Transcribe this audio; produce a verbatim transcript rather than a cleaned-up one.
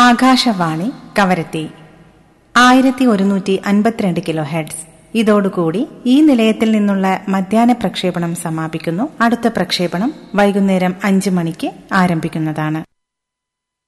ആകാശവാണി കവരത്തി ആയിരത്തി ഒരുന്നൂറ്റി അൻപത്തിരണ്ട് കിലോ ഹെഡ്സ്. ഇതോടുകൂടി ഈ നിലയത്തിൽ നിന്നുള്ള മധ്യാഹ്ന പ്രക്ഷേപണം സമാപിക്കുന്നു. അടുത്ത പ്രക്ഷേപണം വൈകുന്നേരം അഞ്ചു മണിക്ക് ആരംഭിക്കുന്നതാണ്.